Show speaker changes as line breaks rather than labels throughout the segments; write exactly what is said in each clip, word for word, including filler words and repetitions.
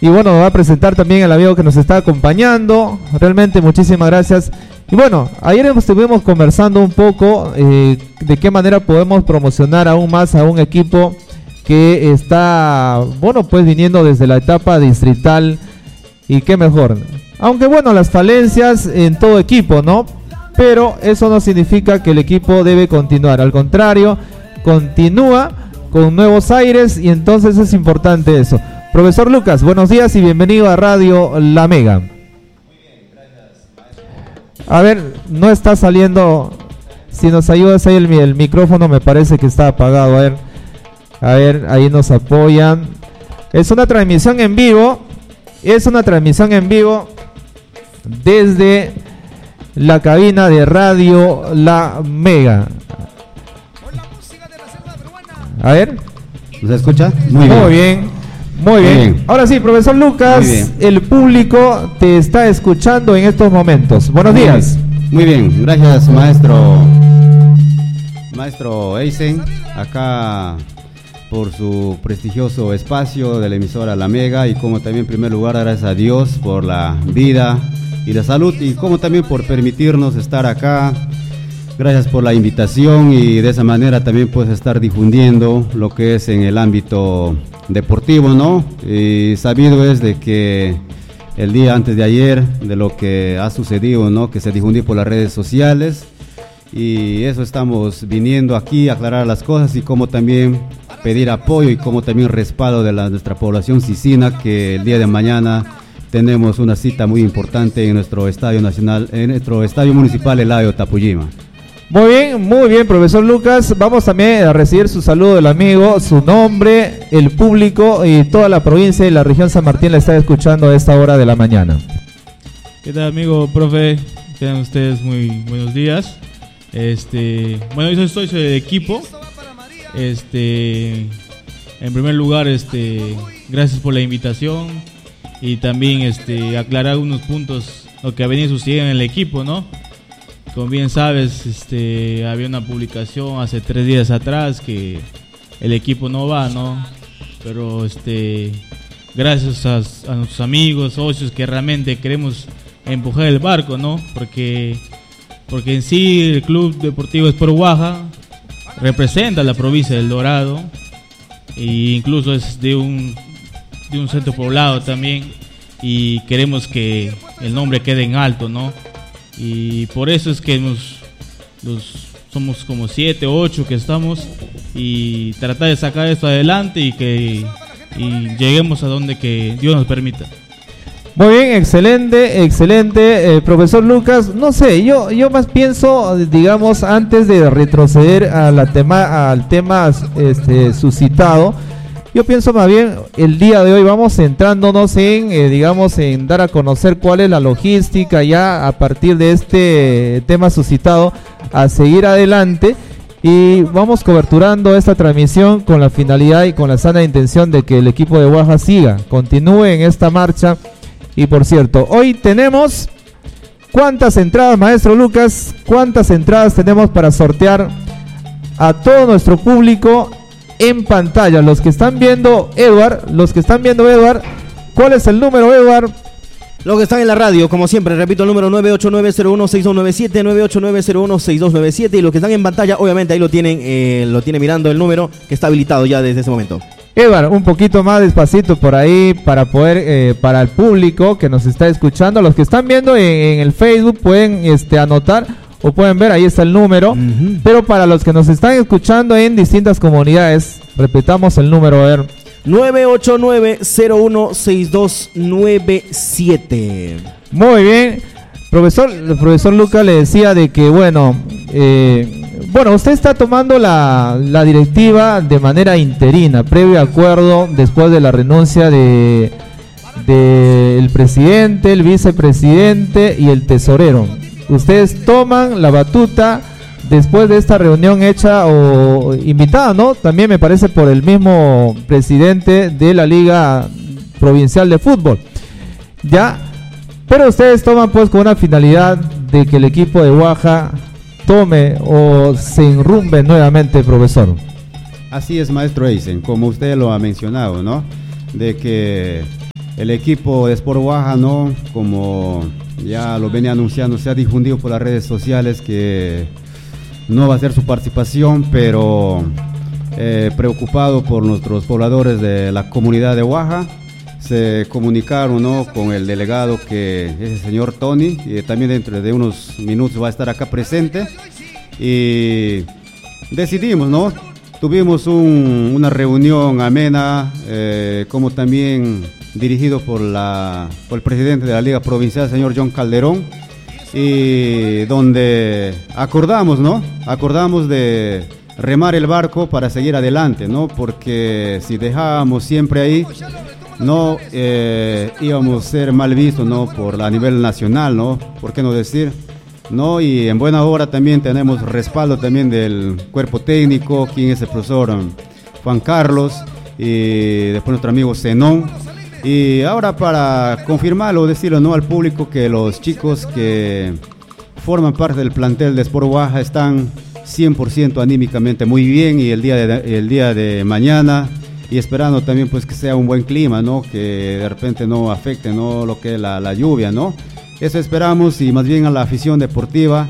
Y bueno, nos va a presentar también el amigo que nos está acompañando. Realmente muchísimas gracias. Y bueno, ayer estuvimos conversando un poco eh, de qué manera podemos promocionar aún más a un equipo que está, bueno, pues viniendo desde la etapa distrital. Y qué mejor. Aunque bueno, las falencias en todo equipo, ¿no? Pero eso no significa que el equipo debe continuar. Al contrario, continúa con nuevos aires y entonces es importante eso. Profesor Lucas, buenos días y bienvenido a Radio La Mega. Muy bien, gracias, maestro. A ver, no está saliendo. Si nos ayudas ahí el, el micrófono, me parece que está apagado. A ver, a ver, ahí nos apoyan. Es una transmisión en vivo. Es una transmisión en vivo desde la cabina de Radio La Mega. A ver.
¿Se escucha?
Muy bien. Muy bien. Muy bien. bien. Ahora sí, profesor Lucas, el público te está escuchando en estos momentos. Buenos
Muy
días.
Bien. Muy bien, gracias maestro Maestro Eisen, acá por su prestigioso espacio de la emisora La Mega, y como también en primer lugar gracias a Dios por la vida y la salud, y como también por permitirnos estar acá. Gracias por la invitación, y de esa manera también puedes estar difundiendo lo que es en el ámbito deportivo, ¿no? Y sabido es de que el día antes de ayer, de lo que ha sucedido, ¿no? Que se difundió por las redes sociales, y eso estamos viniendo aquí a aclarar las cosas, y como también pedir apoyo y como también respaldo de la, nuestra población sicina, que el día de mañana tenemos una cita muy importante en nuestro estadio nacional, en nuestro estadio municipal Eladio Tapujima.
Muy bien, muy bien, profesor Lucas. Vamos también a recibir su saludo del amigo, su nombre, el público y toda la provincia y la región San Martín la está escuchando a esta hora de la mañana.
¿Qué tal, amigo, profe? Tengan ustedes muy buenos días. Este, bueno, yo estoy soy del equipo. Este, en primer lugar, este, gracias por la invitación y también este aclarar unos puntos lo que ha venido sucediendo en el equipo, ¿no? Como bien sabes, este, había una publicación hace tres días atrás que el equipo no va, ¿no? Pero este, gracias a, a nuestros amigos, socios que realmente queremos empujar el barco, ¿no? Porque, porque en sí el Club Deportivo Sport Guaja representa a la provincia del Dorado e incluso es de un, de un centro poblado también, y queremos que el nombre quede en alto, ¿no? Y por eso es que nos, los, somos como siete, ocho que estamos, y tratar de sacar esto adelante y que y lleguemos a donde que Dios nos permita.
Muy bien, excelente, excelente, eh, profesor Lucas. No sé, yo yo más pienso, digamos, antes de retroceder a la tema, al tema este, suscitado, yo pienso más bien el día de hoy vamos centrándonos en, eh, digamos, en dar a conocer cuál es la logística ya a partir de este tema suscitado, a seguir adelante, y vamos coberturando esta transmisión con la finalidad y con la sana intención de que el equipo de Guaja siga, continúe en esta marcha. Y por cierto, hoy tenemos, ¿cuántas entradas, maestro Lucas? ¿Cuántas entradas tenemos para sortear a todo nuestro público en pantalla? Los que están viendo Edward, los que están viendo Edward, ¿cuál es el número, Edward?
Los que están en la radio, como siempre, repito el número nueve ocho nueve cero uno seis dos nueve siete, nueve ocho nueve cero uno seis dos nueve siete, y los que están en pantalla, obviamente ahí lo tienen, eh, lo tiene mirando el número que está habilitado ya desde ese momento.
Edward, un poquito más despacito por ahí para poder, eh, para el público que nos está escuchando, los que están viendo en, en el Facebook pueden este, anotar o pueden ver, ahí está el número, uh-huh. Pero para los que nos están escuchando en distintas comunidades, repitamos el número, a ver.
nueve ocho nueve cero uno seis dos nueve siete.
Muy bien, profesor, el profesor Lucas le decía de que, bueno, eh, bueno, usted está tomando la, la directiva de manera interina, previo acuerdo, después de la renuncia de, de el presidente, el vicepresidente y el tesorero. Ustedes toman la batuta después de esta reunión hecha o invitada, ¿no? También me parece por el mismo presidente de la Liga Provincial de Fútbol. Ya, pero ustedes toman pues con una finalidad de que el equipo de Guaja tome o se enrumbe nuevamente, profesor.
Así es, maestro Eisen, como usted lo ha mencionado, ¿no? De que el equipo de Sport Oaxaca, ¿no? Como ya lo venía anunciando, se ha difundido por las redes sociales que no va a ser su participación, pero eh, preocupado por nuestros pobladores de la comunidad de Oaxaca, se comunicaron, ¿no? Con el delegado, que es el señor Tony, y también dentro de unos minutos va a estar acá presente, y decidimos, ¿no? Tuvimos un, una reunión amena, eh, como también dirigido por, la, por el presidente de la Liga Provincial, el señor John Calderón, y donde acordamos, ¿no? Acordamos de remar el barco para seguir adelante, ¿no? Porque si dejábamos siempre ahí, no eh, íbamos a ser mal vistos, ¿no? Por a nivel nacional, ¿no? ¿Por qué no decir? ¿No? Y en buena hora también tenemos respaldo también del cuerpo técnico, quien es el profesor Juan Carlos, y después nuestro amigo Zenón. Y ahora, para confirmarlo, decirlo, ¿no? Al público, que los chicos que forman parte del plantel de Sport Oaxaca están cien por ciento anímicamente muy bien, y el día de, el día de mañana, y esperando también pues que sea un buen clima, ¿no? Que de repente no afecte, ¿no? Lo que es la, la lluvia, ¿no? Eso esperamos, y más bien a la afición deportiva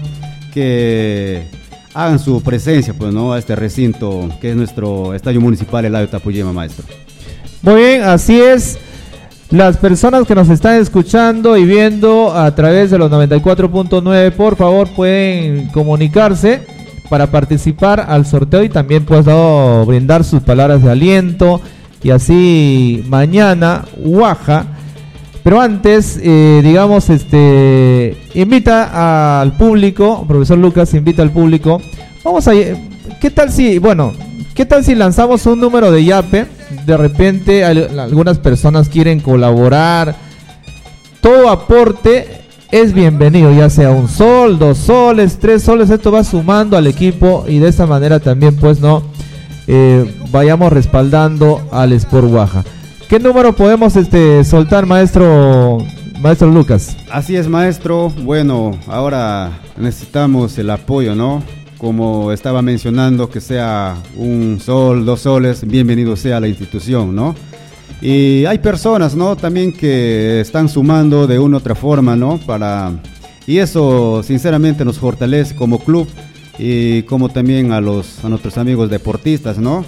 que hagan su presencia, pues, ¿no? A este recinto que es nuestro Estadio Municipal Eladio Tapuyema, maestro.
Muy bien, así es. Las personas que nos están escuchando y viendo a través de los noventa y cuatro punto nueve, por favor, pueden comunicarse para participar al sorteo, y también pues no, brindar sus palabras de aliento, y así mañana Oaxaca. Pero antes, eh, digamos, este invita al público, profesor Lucas invita al público. Vamos a, ¿qué tal si, bueno, qué tal si lanzamos un número de Yape? De repente al, algunas personas quieren colaborar. Todo aporte es bienvenido, ya sea un sol, dos soles, tres soles. Esto va sumando al equipo, y de esta manera también pues no eh, vayamos respaldando al Sport Oaxaca. ¿Qué número podemos este soltar, maestro maestro Lucas?
Así es, maestro. Bueno, ahora necesitamos el apoyo, ¿no? Como estaba mencionando, que sea un sol, dos soles, bienvenido sea a la institución, ¿no? Y hay personas, ¿no? También que están sumando de una u otra forma, ¿no? Para, y eso sinceramente nos fortalece como club, y como también a los a nuestros amigos deportistas, ¿no?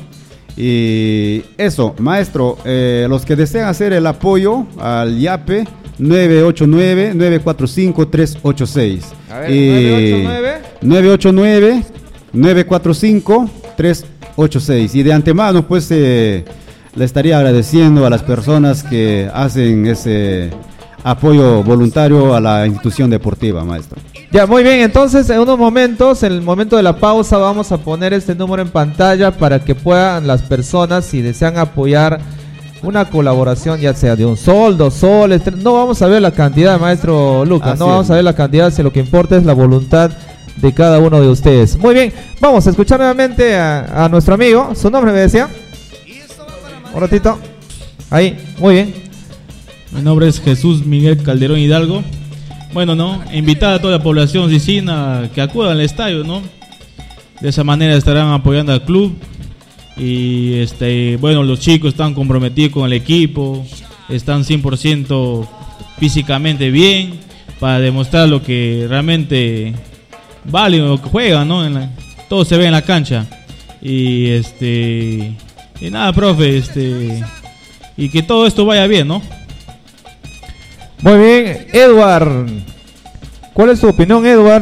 Y eso, maestro, eh, los que desean hacer el apoyo al Yape, nueve ocho nueve, nueve cuatro cinco, tres ocho seis.
A ver, nueve
nueve ocho nueve, nueve cuatro cinco, tres ocho seis. Y de antemano, pues, eh, le estaría agradeciendo a las personas que hacen ese apoyo voluntario a la institución deportiva, maestro.
Ya, muy bien, entonces en unos momentos, en el momento de la pausa, vamos a poner este número en pantalla para que puedan las personas, si desean apoyar una colaboración, ya sea de un sol, dos soles, tres, no vamos a ver la cantidad, maestro Lucas,
Así
no
es.
vamos a ver la cantidad, si lo que importa es la voluntad de cada uno de ustedes. Muy bien, vamos a escuchar nuevamente a, a nuestro amigo. ¿Su nombre me decía? Un ratito. Ahí, muy bien.
Mi nombre es Jesús Miguel Calderón Hidalgo. Bueno, ¿no? Invitar a toda la población sicina que acuda al estadio, ¿no? De esa manera estarán apoyando al club. Y este, bueno, los chicos están comprometidos con el equipo, están cien por ciento físicamente bien, para demostrar lo que realmente vale, lo que juegan, ¿no? En la, todo se ve en la cancha. Y este y nada, profe, este y que todo esto vaya bien, ¿no?
Muy bien, Edward. ¿Cuál es tu opinión, Edward?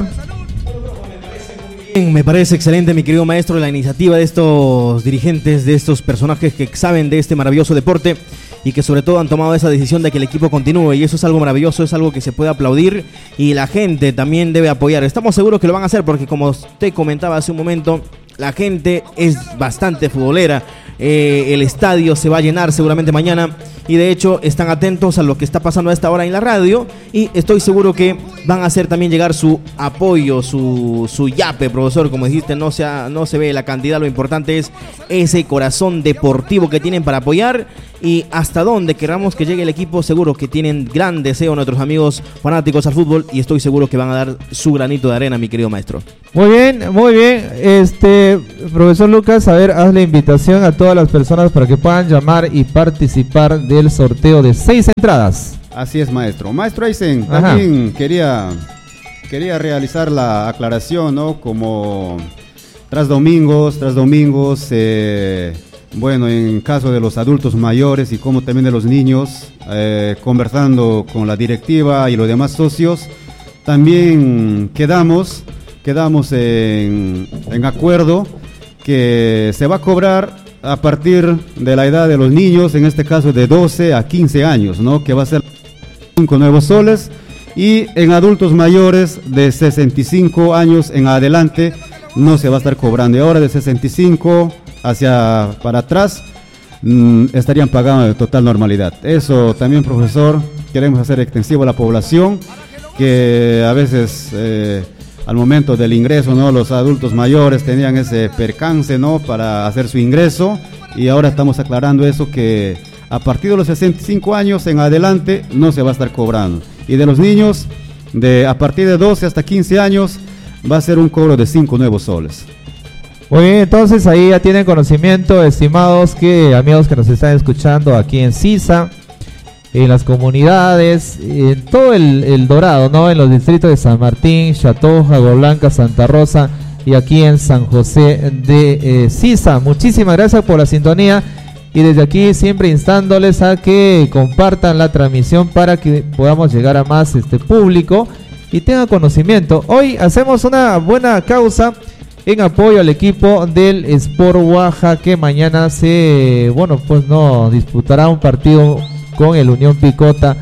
Me parece excelente, mi querido maestro, la iniciativa de estos dirigentes, de estos personajes que saben de este maravilloso deporte, y que sobre todo han tomado esa decisión de que el equipo continúe, y eso es algo maravilloso, es algo que se puede aplaudir, y la gente también debe apoyar. Estamos seguros que lo van a hacer, porque como usted comentaba hace un momento, la gente es bastante futbolera. Eh, el estadio se va a llenar seguramente mañana, y de hecho están atentos a lo que está pasando a esta hora en la radio, y estoy seguro que van a hacer también llegar su apoyo, su, su yape, profesor. Como dijiste, no, sea, no se ve la cantidad, lo importante es ese corazón deportivo que tienen para apoyar, y hasta donde queramos que llegue el equipo, seguro que tienen gran deseo nuestros amigos fanáticos al fútbol, y estoy seguro que van a dar su granito de arena, mi querido maestro.
Muy bien, muy bien. Este, profesor Lucas, a ver, haz la invitación a todas las personas para que puedan llamar y participar del sorteo de seis entradas.
Así es, maestro. Maestro Eisen, también quería, quería realizar la aclaración, ¿no? Como tras domingos, tras domingos, eh, bueno, en caso de los adultos mayores y como también de los niños, eh, conversando con la directiva y los demás socios, también quedamos... Quedamos en, en acuerdo que se va a cobrar a partir de la edad de los niños, en este caso de doce a quince años, ¿no? Que va a ser cinco nuevos soles, y en adultos mayores de sesenta y cinco años en adelante no se va a estar cobrando. Y ahora de sesenta y cinco hacia para atrás mmm, estarían pagando de total normalidad. Eso también, profesor, queremos hacer extensivo a la población, que a veces... Eh, al momento del ingreso, ¿no? Los adultos mayores tenían ese percance, ¿no? Para hacer su ingreso, y ahora estamos aclarando eso, que a partir de los sesenta y cinco años en adelante no se va a estar cobrando. Y de los niños, de a partir de doce hasta quince años, va a ser un cobro de cinco nuevos soles.
Muy bien, entonces ahí ya tienen conocimiento, estimados que amigos que nos están escuchando aquí en Sisa, en las comunidades, en todo el, el Dorado, ¿no? En los distritos de San Martín, Chatoja, Agua Blanca, Santa Rosa y aquí en San José de eh, Sisa. Muchísimas gracias por la sintonía, y desde aquí siempre instándoles a que compartan la transmisión para que podamos llegar a más este público y tengan conocimiento. Hoy hacemos una buena causa en apoyo al equipo del Sport Oaxaca, que mañana se, bueno, pues no disputará un partido con el Unión Picota,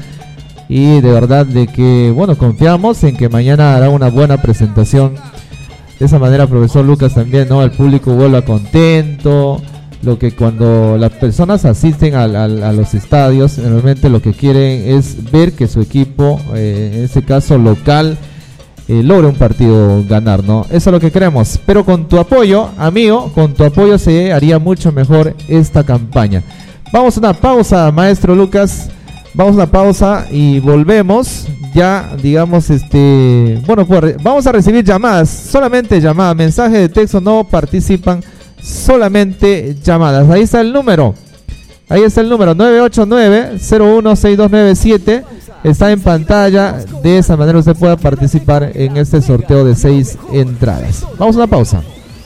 y de verdad de que, bueno, confiamos en que mañana hará una buena presentación. De esa manera, profesor Lucas, también, ¿no? El público vuelva contento. Lo que cuando las personas asisten a, a, a los estadios, realmente lo que quieren es ver que su equipo, eh, en este caso local, eh, logre un partido ganar, ¿no? Eso es lo que queremos. Pero con tu apoyo, amigo, con tu apoyo se haría mucho mejor esta campaña. Vamos a una pausa, maestro Lucas. Vamos a una pausa y volvemos. Ya, digamos, este... Bueno, pues vamos a recibir llamadas. Solamente llamadas. Mensaje de texto no participan. Solamente llamadas. Ahí está el número. Ahí está el número. nueve ocho nueve, cero uno seis dos nueve siete. Está en pantalla. De esa manera usted pueda participar en este sorteo de seis entradas. Vamos a una pausa.